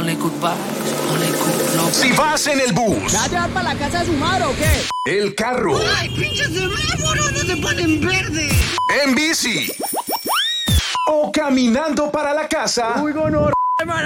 Only good vibes, only good love. Si vas en el bus, ¿Me va a llevar para la casa de su madre o qué? el carro, ¡Ay, pinches semáforos! ¡No se ponen verde! en bici o caminando para la casa, Uy, gonorrea.